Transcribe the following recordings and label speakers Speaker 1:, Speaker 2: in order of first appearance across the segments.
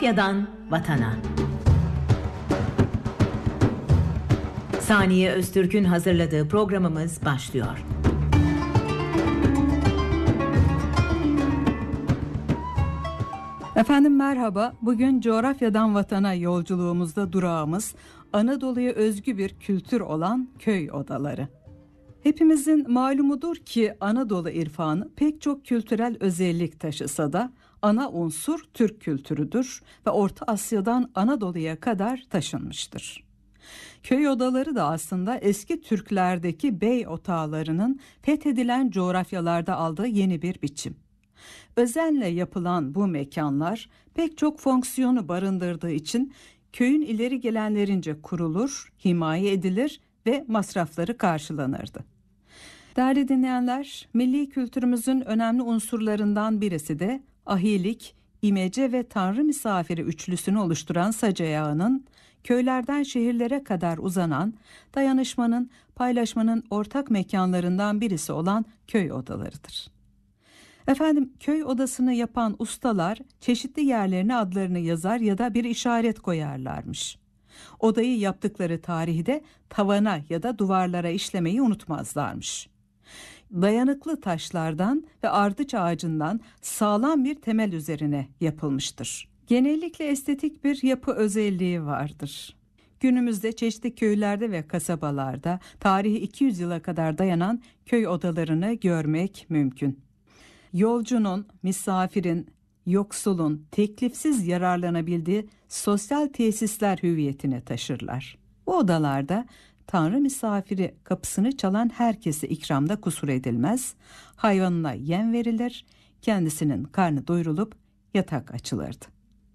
Speaker 1: Coğrafyadan vatana. Saniye Öztürk'ün hazırladığı programımız başlıyor.
Speaker 2: Efendim merhaba. Bugün coğrafyadan vatana yolculuğumuzda durağımız Anadolu'ya özgü bir kültür olan köy odaları. Hepimizin malumudur ki Anadolu irfanı pek çok kültürel özellik taşısa da ana unsur Türk kültürüdür ve Orta Asya'dan Anadolu'ya kadar taşınmıştır. Köy odaları da aslında eski Türklerdeki bey otağlarının fethedilen coğrafyalarda aldığı yeni bir biçim. Özenle yapılan bu mekanlar pek çok fonksiyonu barındırdığı için köyün ileri gelenlerince kurulur, himaye edilir ve masrafları karşılanırdı. Değerli dinleyenler, milli kültürümüzün önemli unsurlarından birisi de ahilik, imece ve tanrı misafiri üçlüsünü oluşturan sac ayağının köylerden şehirlere kadar uzanan dayanışmanın, paylaşmanın ortak mekanlarından birisi olan köy odalarıdır. Efendim, köy odasını yapan ustalar çeşitli yerlerine adlarını yazar ya da bir işaret koyarlarmış. Odayı yaptıkları tarihi de tavana ya da duvarlara işlemeyi unutmazlarmış. Dayanıklı taşlardan ve ardıç ağacından sağlam bir temel üzerine yapılmıştır. Genellikle estetik bir yapı özelliği vardır. Günümüzde çeşitli köylerde ve kasabalarda tarihi 200 yıla kadar dayanan köy odalarını görmek mümkün. Yolcunun, misafirin, yoksulun teklifsiz yararlanabildiği sosyal tesisler hüviyetini taşırlar. Bu odalarda Tanrı misafiri kapısını çalan herkese ikramda kusur edilmez, hayvanına yem verilir, kendisinin karnı doyurulup yatak açılırdı.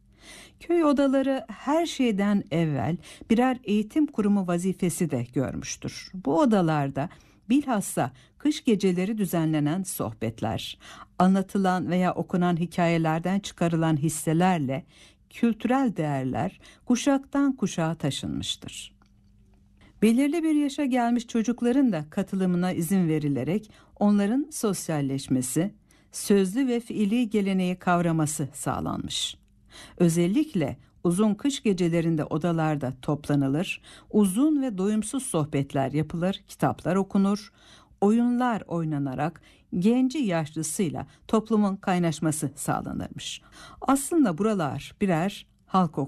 Speaker 2: Köy odaları her şeyden evvel birer eğitim kurumu vazifesi de görmüştür. Bu odalarda bilhassa kış geceleri düzenlenen sohbetler, anlatılan veya okunan hikayelerden çıkarılan hisselerle kültürel değerler kuşaktan kuşağa taşınmıştır. Belirli bir yaşa gelmiş çocukların da katılımına izin verilerek onların sosyalleşmesi, sözlü ve fiili geleneği kavraması sağlanmış. Özellikle uzun kış gecelerinde odalarda toplanılır, uzun ve doyumsuz sohbetler yapılır, kitaplar okunur, oyunlar oynanarak genci yaşlısıyla toplumun kaynaşması sağlanırmış. Aslında buralar birer halk